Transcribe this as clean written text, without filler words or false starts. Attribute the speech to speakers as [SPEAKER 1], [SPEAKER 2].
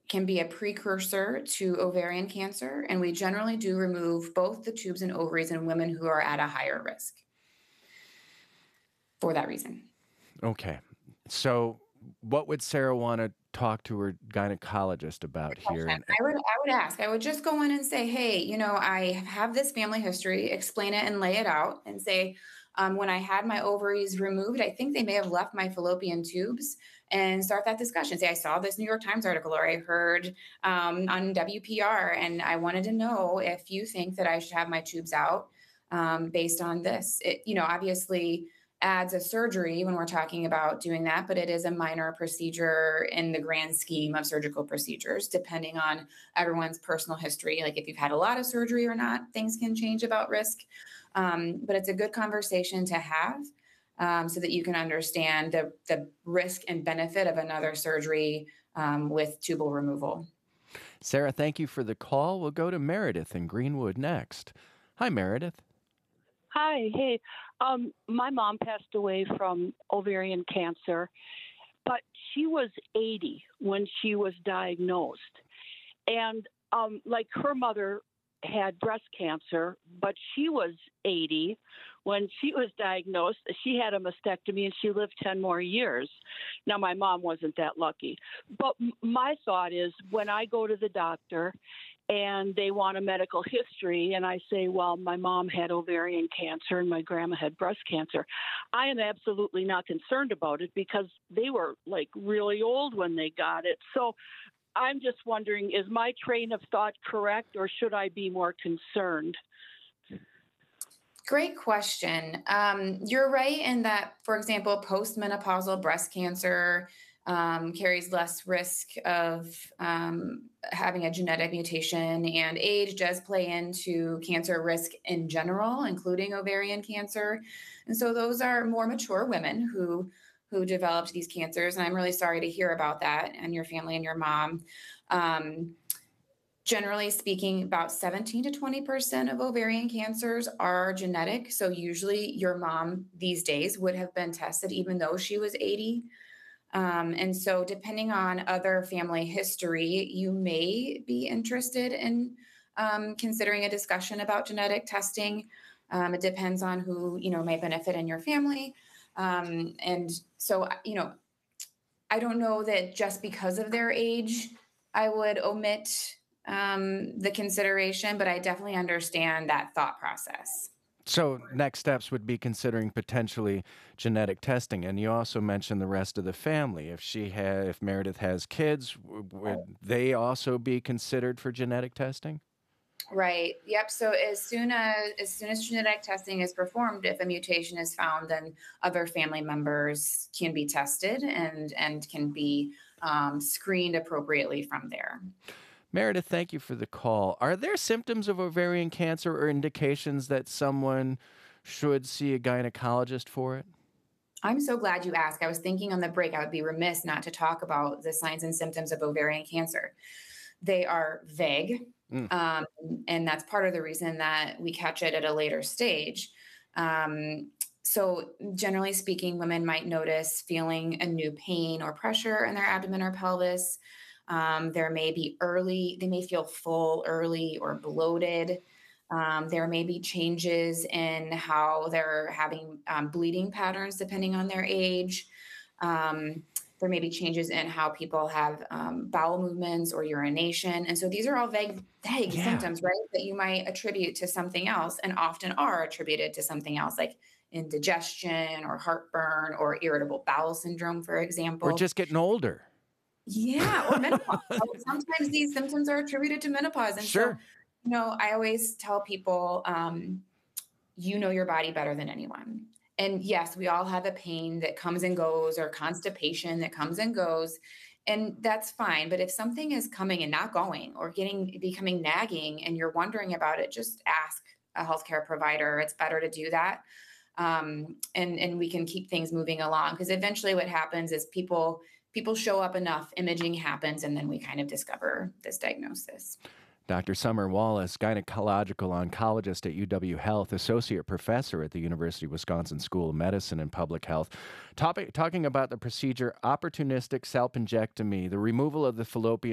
[SPEAKER 1] can be a precursor to ovarian cancer, and we generally do remove both the tubes and ovaries in women who are at a higher risk for that reason.
[SPEAKER 2] Okay. So, what would Sarah want to talk to her gynecologist about
[SPEAKER 1] Good
[SPEAKER 2] here?
[SPEAKER 1] question. I would ask. I would just go in and say, "Hey, I have this family history." Explain it and lay it out, and say, "When I had my ovaries removed, I think they may have left my fallopian tubes." And start that discussion. Say, "I saw this New York Times article, or I heard on WPR, and I wanted to know if you think that I should have my tubes out based on this." Obviously adds a surgery when we're talking about doing that, but it is a minor procedure in the grand scheme of surgical procedures, depending on everyone's personal history. Like if you've had a lot of surgery or not, things can change about risk. But it's a good conversation to have so that you can understand the risk and benefit of another surgery with tubal removal.
[SPEAKER 2] Sarah, thank you for the call. We'll go to Meredith in Greenwood next. Hi, Meredith.
[SPEAKER 3] Hi, hey. My mom passed away from ovarian cancer, but she was 80 when she was diagnosed. And like her mother had breast cancer, but she was 80 when she was diagnosed. She had a mastectomy and she lived 10 more years. Now, my mom wasn't that lucky. But my thought is when I go to the doctor and they want a medical history, and I say, well, my mom had ovarian cancer and my grandma had breast cancer, I am absolutely not concerned about it because they were like really old when they got it. So I'm just wondering, is my train of thought correct, or should I be more concerned?
[SPEAKER 1] Great question. You're right in that, for example, postmenopausal breast cancer carries less risk of having a genetic mutation, and age does play into cancer risk in general, including ovarian cancer. And so those are more mature women who developed these cancers. And I'm really sorry to hear about that and your family and your mom. Um, Generally speaking, about 17 to 20% of ovarian cancers are genetic. So usually your mom these days would have been tested even though she was 80. And so, depending on other family history, you may be interested in considering a discussion about genetic testing. It depends on who may benefit in your family, and so I don't know that just because of their age, I would omit the consideration, but I definitely understand that thought process.
[SPEAKER 2] So, next steps would be considering potentially genetic testing, and you also mentioned the rest of the family. If Meredith has kids, would they also be considered for genetic testing?
[SPEAKER 1] Right. Yep. So as soon as genetic testing is performed, if a mutation is found, then other family members can be tested and can be screened appropriately from there.
[SPEAKER 2] Meredith, thank you for the call. Are there symptoms of ovarian cancer or indications that someone should see a gynecologist for it?
[SPEAKER 1] I'm so glad you asked. I was thinking on the break I would be remiss not to talk about the signs and symptoms of ovarian cancer. They are vague,
[SPEAKER 2] Mm.
[SPEAKER 1] um, and that's part of the reason that we catch it at a later stage. So, generally speaking, women might notice feeling a new pain or pressure in their abdomen or pelvis. They may feel full early or bloated. There may be changes in how they're having bleeding patterns depending on their age. Um, there may be changes in how people have bowel movements or urination. And so these are all vague
[SPEAKER 2] Yeah.
[SPEAKER 1] symptoms, right? That you might attribute to something else and often are attributed to something else, like indigestion or heartburn or irritable bowel syndrome, for
[SPEAKER 2] Or
[SPEAKER 1] example.
[SPEAKER 2] just getting older.
[SPEAKER 1] Yeah, or menopause. Sometimes these symptoms are attributed to menopause. And so,
[SPEAKER 2] Sure.
[SPEAKER 1] I always tell people, you know your body better than anyone. And yes, we all have a pain that comes and goes, or constipation that comes and goes, and that's fine. But if something is coming and not going, or becoming nagging, and you're wondering about it, just ask a healthcare provider. It's better to do that, and we can keep things moving along. Because eventually, what happens is people show up enough, imaging happens, and then we kind of discover this diagnosis.
[SPEAKER 2] Dr. Summer Wallace, gynecological oncologist at UW Health, associate professor at the University of Wisconsin School of Medicine and Public Health, talking about the procedure opportunistic salpingectomy, the removal of the fallopian